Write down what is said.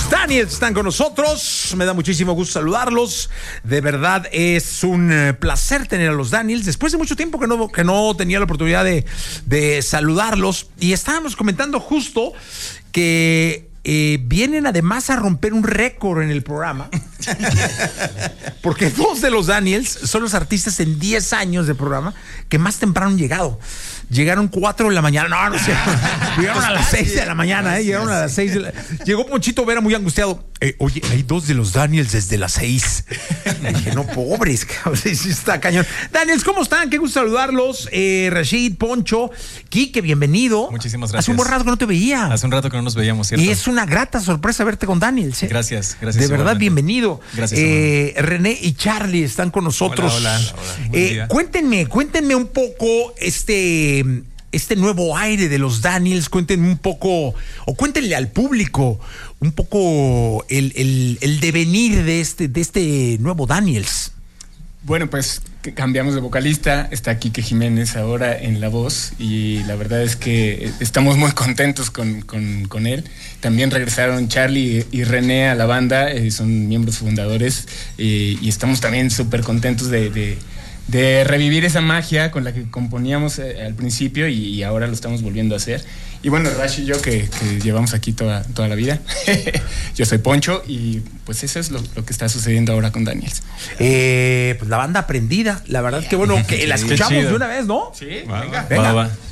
Daniels están con nosotros. Me da muchísimo gusto saludarlos. De verdad es un placer tener a los Daniels. Después de mucho tiempo que no tenía la oportunidad de saludarlos. Y estábamos comentando justo que vienen además a romper un récord en el programa. Porque dos de los Daniels son los artistas en 10 años de programa que más temprano han llegado. Llegaron 4 de la mañana. No sé. Llegaron a las 6 de la mañana, Llegaron a las 6 de la... Llegó Ponchito Vera muy angustiado. Oye, hay dos de los Daniels desde las 6. Le dije, no, pobres, cabrón, sí está cañón. Daniels, ¿cómo están? Qué gusto saludarlos. Rashid, Poncho, Quique, bienvenido. Muchísimas gracias. Hace un buen rato que no te veía. Hace un rato que no nos veíamos, ¿cierto? Y es una grata sorpresa verte con Daniels. Gracias. De verdad, igualmente. bienvenido. Gracias. René y Charlie están con nosotros. Hola. Buen día. Cuéntenme un poco este nuevo aire de los Daniels. Cuéntenme un poco, o cuéntenle al público un poco el devenir de este nuevo Daniels. Bueno, pues cambiamos de vocalista, está Quique Jiménez ahora en la voz y la verdad es que estamos muy contentos con él. También regresaron Charlie y René a la banda, son miembros fundadores y estamos también súper contentos de revivir esa magia con la que componíamos al principio y ahora lo estamos volviendo a hacer. Y bueno, Rash y yo que llevamos aquí toda la vida. Yo soy Poncho y pues eso es lo que está sucediendo ahora con Daniels. Pues la banda aprendida, la verdad que bueno, que la escuchamos de una vez, ¿no? Sí, Va, venga. va.